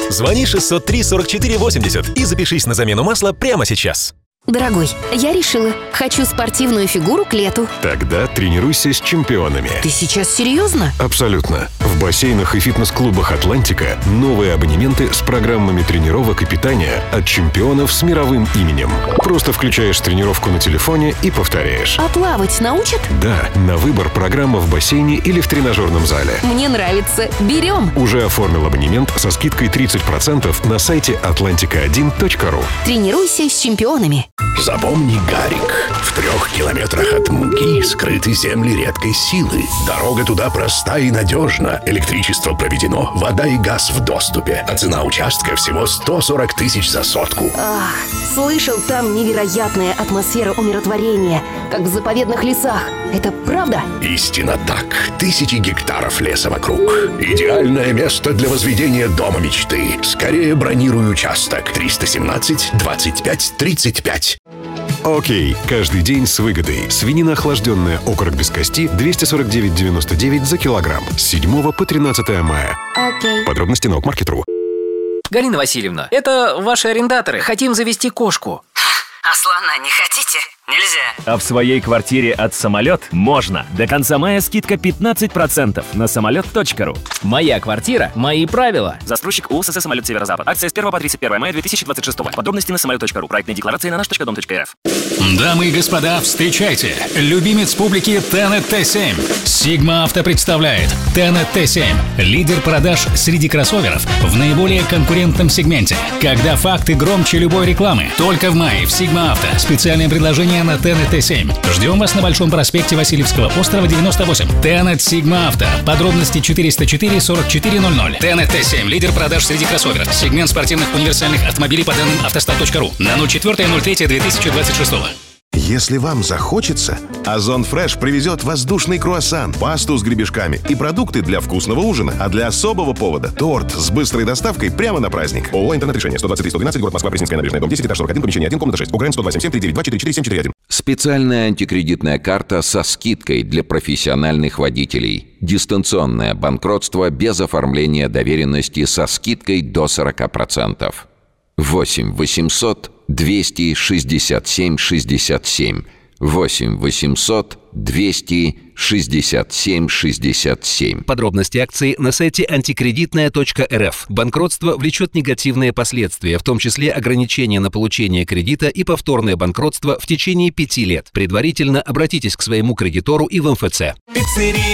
Звони 603-44-80 и запишись на замену масла прямо сейчас. Дорогой, я решила. Хочу спортивную фигуру к лету. Тогда тренируйся с чемпионами. Ты сейчас серьезно? Абсолютно. В бассейнах и фитнес-клубах «Атлантика» новые абонементы с программами тренировок и питания от чемпионов с мировым именем. Просто включаешь тренировку на телефоне и повторяешь. А плавать научат? Да, на выбор программа в бассейне или в тренажерном зале. Мне нравится. Берем. Уже оформил абонемент со скидкой 30% на сайте atlantica1.ru. Тренируйся с чемпионами. Запомни, Гарик, в 3 километрах от Муки скрыты земли редкой силы. Дорога туда проста и надежна. Электричество проведено, вода и газ в доступе. А цена участка всего 140 тысяч за сотку. Ах, слышал, там невероятная атмосфера умиротворения, как в заповедных лесах. Это правда? Истинно так. 1000 гектаров леса вокруг. Идеальное место для возведения дома мечты. Скорее бронируй участок. 317 25 35. Окей, каждый день с выгодой. Свинина охлажденная окорок без кости 249,99 за килограмм. С 7 по 13 мая. Окей. Подробности на Окмаркет.ру. Галина Васильевна, это ваши арендаторы. Хотим завести кошку. А слона не хотите? Нельзя. А в своей квартире от «Самолет» можно. До конца мая скидка 15% на самолет.ру. Моя квартира, мои правила. Застройщик УСС «Самолет Северо-Запад». Акция с 1 по 31 мая 2026. Подробности на самолет.ру. Проектные декларации на наш.дом.рф. Дамы и господа, встречайте. Любимец публики Tenet T7. Sigma Auto представляет Tenet T7. Лидер продаж среди кроссоверов в наиболее конкурентном сегменте. Когда факты громче любой рекламы. Только в мае в Sigma Auto. Специальное предложение на Tenet T7. Ждем вас на Большом проспекте Васильевского острова, 98. Tenet Sigma Auto. Подробности 404 4400. Tenet T7. Лидер продаж среди кроссоверов. Сегмент спортивных универсальных автомобилей по данным автостат.ру. На 04.03.2026. Если вам захочется, Озон Фреш привезет воздушный круассан, пасту с гребешками и продукты для вкусного ужина. А для особого повода – торт с быстрой доставкой прямо на праздник. ООО «Интернет-решение», 123-112, город Москва, Пресненская набережная, дом 10, этаж 41, помещение 1, комната 6. УГРН 127-392-44-741. Специальная антикредитная карта со скидкой для профессиональных водителей. Дистанционное банкротство без оформления доверенности со скидкой до 40%. 8 800 267 67. 8 800 267 67. Подробности акции на сайте антикредитная.рф. Банкротство влечет негативные последствия, в том числе ограничение на получение кредита и повторное банкротство в течение 5 лет. Предварительно обратитесь к своему кредитору и в МФЦ.